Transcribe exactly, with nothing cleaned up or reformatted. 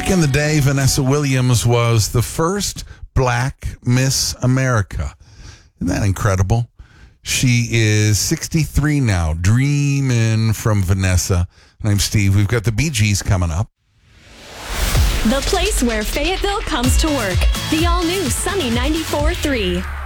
Back in the day, Vanessa Williams was the first black Miss America. Isn't that incredible? She is sixty-three now. Dreamin' from Vanessa. I'm Steve. We've got the Bee Gees coming up. The place where Fayetteville comes to work. The all-new Sunny ninety-four point three.